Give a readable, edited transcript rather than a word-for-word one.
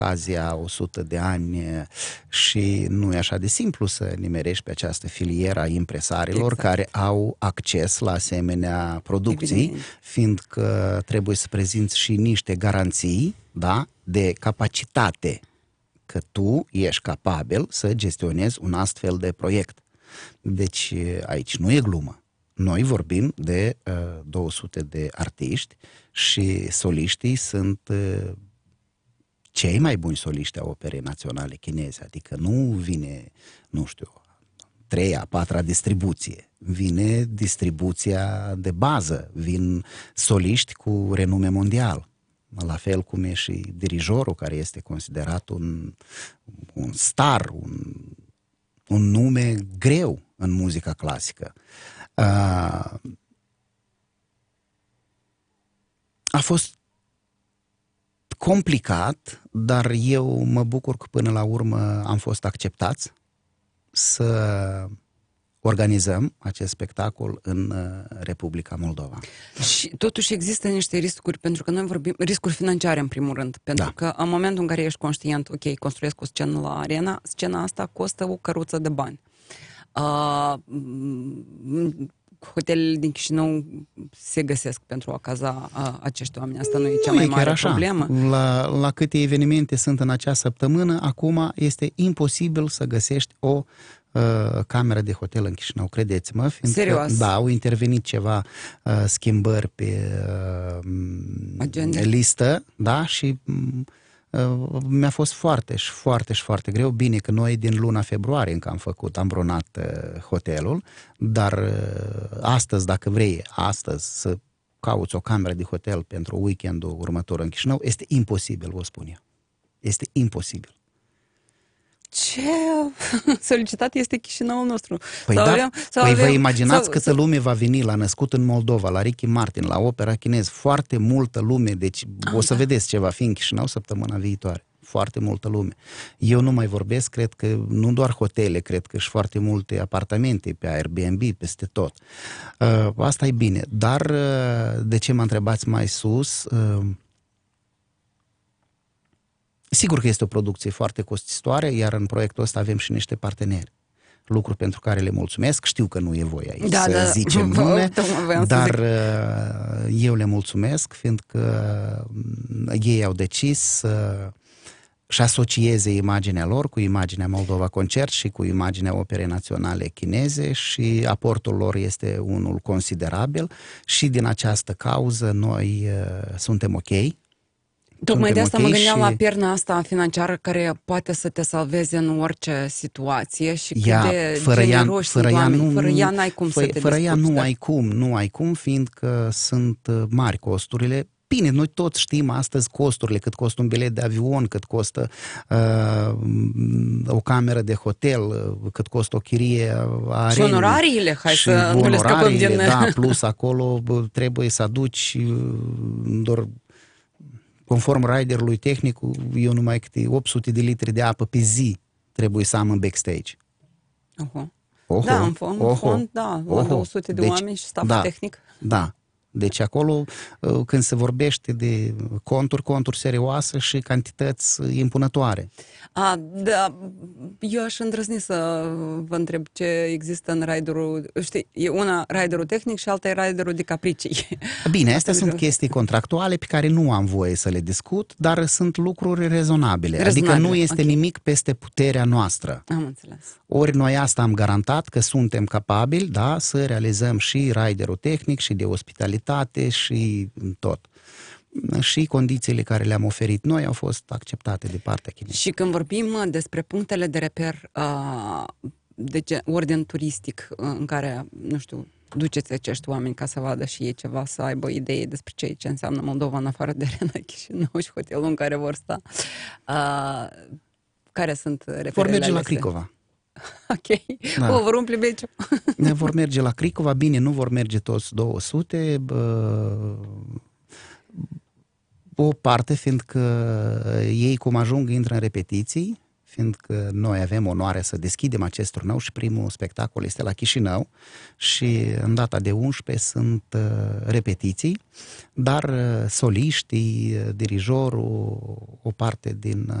ocazia 100 de ani și nu e așa de simplu să nimerești pe această filieră a impresarilor care au acces la asemenea producții, fiindcă trebuie să prezinți și niște garanții, da, de capacitate, că tu ești capabil să gestionezi un astfel de proiect. Deci aici nu e glumă. Noi vorbim de 200 de artiști și soliștii sunt cei mai buni soliști a operei naționale chineze. Adică nu vine, nu știu, 3-a, 4-a distribuție. Vine distribuția de bază. Vin soliști cu renume mondial. La fel cum e și dirijorul, care este considerat un star, un nume greu în muzica clasică. A fost complicat, dar eu mă bucur că până la urmă am fost acceptați să organizăm acest spectacol în Republica Moldova. Și totuși există niște riscuri, pentru că noi vorbim, riscuri financiare în primul rând, pentru că în momentul în care ești conștient, ok, construiesc o scenă la arena, scena asta costă o căruță de bani. Hotelele din Chișinău se găsesc pentru a caza acești oameni. Asta nu e cea mai mare problemă. La câte evenimente sunt în acea săptămână, acum este imposibil să găsești o cameră de hotel în Chișinău, credeți-mă. Serios? Da, au intervenit ceva schimbări pe listă, da, și mi-a fost foarte greu. Bine că noi din luna februarie încă am brunat hotelul, dar astăzi, dacă vrei, să cauți o cameră de hotel pentru weekendul următor în Chișinău, este imposibil, vă spun eu. Este imposibil. Ce solicitat este Chișinăul nostru? Păi vă imaginați câtă lume va veni la Născut în Moldova, la Ricky Martin, la opera chineză, foarte multă lume, deci o să vedeți ce va fi în Chișinău săptămâna viitoare. Foarte multă lume. Eu nu mai vorbesc, cred că nu doar hotele, cred că și foarte multe apartamente pe Airbnb, peste tot. Asta e bine, dar de ce mă întrebați mai sus? Sigur că este o producție foarte costisitoare, iar în proiectul ăsta avem și niște parteneri. Lucruri pentru care le mulțumesc. Știu că nu e voie aici să zicem nume, dar eu le mulțumesc, fiindcă ei au decis să-și asocieze imaginea lor cu imaginea Moldova Concert și cu imaginea Operei Naționale Chineze și aportul lor este unul considerabil și din această cauză noi suntem ok. Tocmai de asta mă gândeam la pierna asta financiară care poate să te salveze în orice situație și cât de generoși sunt oamenii. Fără ea n-ai cum să te descurci. Fără ea nu ai cum, fiindcă sunt mari costurile. Bine, noi toți știm astăzi costurile, cât costă un bilet de avion, cât costă o cameră de hotel, cât costă o chirie a arenei. Și onorariile, hai să nu le scăpăm din... Da, plus acolo trebuie să aduci doar... Conform riderului tehnic, eu numai câte 800 de litri de apă pe zi trebuie să am în backstage. Da, în fond, da, 200 de oameni și staff tehnic. Da. Deci acolo, când se vorbește de conturi serioase și cantități impunătoare. Da, eu aș îndrăzni să vă întreb ce există în riderul, știi, e una riderul tehnic și alta e riderul de capricii. Bine, astea sunt chestii contractuale pe care nu am voie să le discut, dar sunt lucruri rezonabile. Adică nu este nimic peste puterea noastră. Am înțeles. Ori noi asta am garantat că suntem capabili, da, să realizăm și riderul tehnic și de ospitalitate și tot. Și condițiile care le-am oferit noi au fost acceptate de partea chineză. Și când vorbim despre punctele de reper de ordin turistic în care, nu știu, duceți acești oameni ca să vadă și ei ceva, să aibă idee despre ce înseamnă Moldova în afară de Arena Chișinău și hotelul în care vor sta, care sunt reperele vor merge alese? La Cricova. Ok. Da. Vor umple Beciu. Vor merge la Cricova, bine, nu vor merge toți 200, o parte, fiindcă ei cum ajung intră în repetiții, fiindcă noi avem onoarea să deschidem acest turneu și primul spectacol este la Chișinău și în data de 11 sunt repetiții, dar soliștii, dirijorul, o parte din